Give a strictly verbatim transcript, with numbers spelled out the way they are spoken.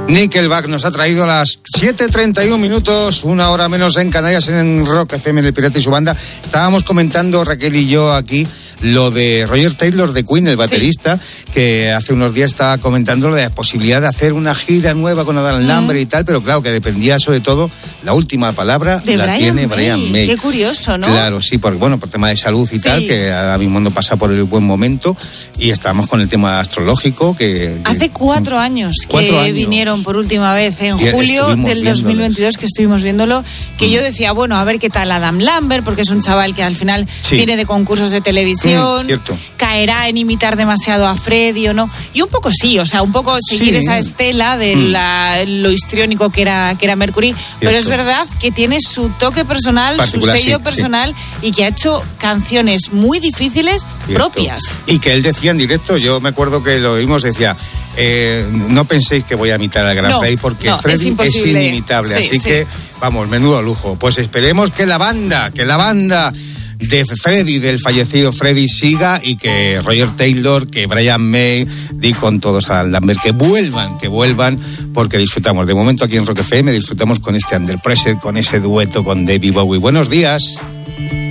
Nickelback nos ha traído a las siete treinta y uno minutos, una hora menos en Canarias, en Rock F M, en El Pirata y su banda. Estábamos comentando, Raquel y yo, aquí, lo de Roger Taylor de Queen, el baterista, sí, que hace unos días estaba comentando la posibilidad de hacer una gira nueva con Adam Lambert mm. y tal, pero claro, que dependía sobre todo, la última palabra de la Brian tiene May. Brian May. Qué curioso, ¿no? Claro, sí, por, bueno, por tema de salud y sí, tal, que ahora mismo no pasa por el buen momento, y estamos con el tema astrológico, que... Hace que, cuatro años cuatro que años. vinieron por última vez, en julio del dos mil veintidós, que estuvimos viéndolo, que mm. yo decía, bueno, a ver qué tal Adam Lambert, porque es un chaval que al final sí. viene de concursos de televisión, mm, cierto. caerá en imitar demasiado a Freddie o no, y un poco sí, o sea, un poco seguir sí. esa estela de mm. la, lo histriónico que era, que era Mercury, cierto. Pero es verdad que tiene su toque personal, particular, su sello sí, personal, sí. y que ha hecho canciones muy difíciles, cierto. propias. Y que él decía en directo, yo me acuerdo que lo oímos, decía... Eh, no penséis que voy a imitar al gran no, Freddie, porque no, Freddie es, es inimitable, sí, así sí. que, vamos, menudo lujo. Pues esperemos que la banda, que la banda de Freddie, del fallecido Freddie, siga, y que Roger Taylor, que Brian May, y con todos a Lambert, que vuelvan, que vuelvan, porque disfrutamos. De momento aquí en Rock F M disfrutamos con este Under Pressure, con ese dueto con David Bowie. Buenos días.